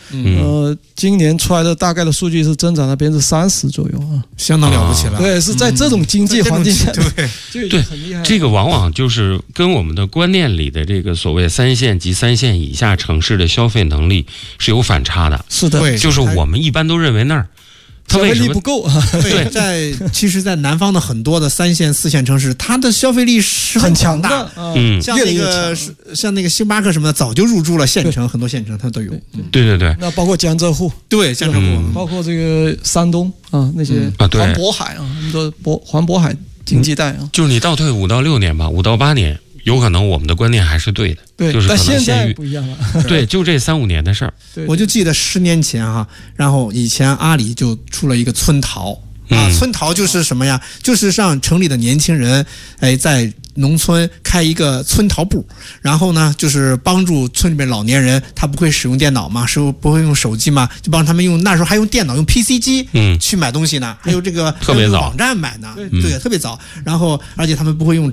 今年出来的大概的数据是增长了30%左右啊， 相当了不起了。 对，是在这种经济环境下， 对，这个往往就是跟我们的观念里的这个所谓3线及3线以下城市的消费能力是有反差的。 是的， 就是我们一般都认为那儿消费力不够。 对，其实在南方的很多的3线、4线城市，它的消费力是很强的。像那个星巴克什么的，早就入驻了县城，很多县城它都有。 对。 那包括江浙沪， 对江浙沪， 包括这个山东啊那些黄渤海啊，很多黄渤海经济带啊。 就是你倒退5到6年吧，5到8年。有可能我们的观念还是对的， 对， 就是可能现在不一样了。 对，就这3、5年的事儿。 我就记得10年前哈，然后以前阿里就出了一个村淘啊，村淘就是什么呀？就是让城里的年轻人在农村开一个村淘部，然后呢，就是帮助村里面老年人，他不会使用电脑嘛，不会用手机嘛，就帮他们用，那时候还用电脑，用 PC 机去买东西呢，还有这个特别早网站买呢，对，特别早。然后而且他们不会用